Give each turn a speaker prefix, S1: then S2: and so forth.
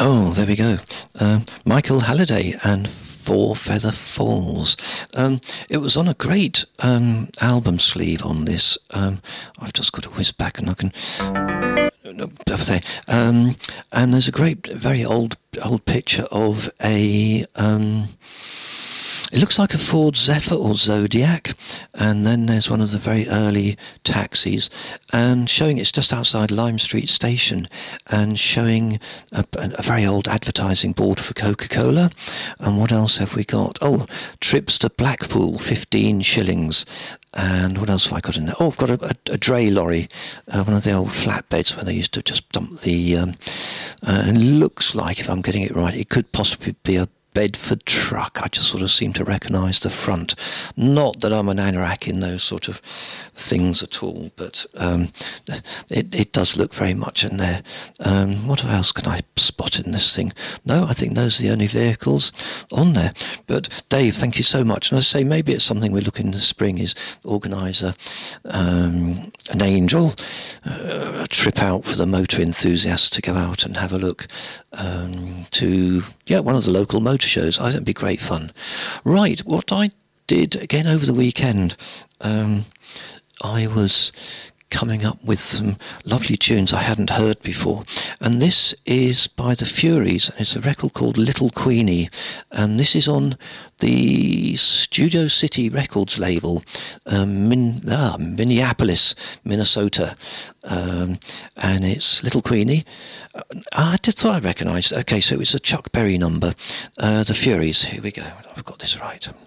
S1: Oh, there we go. Michael Halliday and Four Feather Falls. It was on a great album sleeve on this. I've just got to whiz back and I can... over there. And there's a great, very old picture of a... it looks like a Ford Zephyr or Zodiac, and then there's one of the very early taxis, and showing it's just outside Lime Street Station, and showing a very old advertising board for Coca-Cola. And what else have we got? Oh, trips to Blackpool, 15 shillings. And what else have I got in there? Oh, I've got a dray lorry, one of the old flatbeds where they used to just dump the... and it looks like, if I'm getting it right, it could possibly be a Bedford truck. I just sort of seem to recognise the front. Not that I'm an anorak in those sort of things at all, but it does look very much in there. What else can I spot in this thing? No, I think those are the only vehicles on there. But Dave, thank you so much. And I say maybe it's something we're looking in the spring is organise an Angel, a trip out for the motor enthusiasts to go out and have a look to one of the local motor shows. I think it'd be great fun. Right, what I did again over the weekend, I was coming up with some lovely tunes I hadn't heard before, and this is by the Furies, and it's a record called Little Queenie, and this is on the Studio City Records label, Minneapolis, Minnesota, and it's Little Queenie. I just thought I recognised it. Okay, so it's a Chuck Berry number, the Furies. Here we go. I've got this right.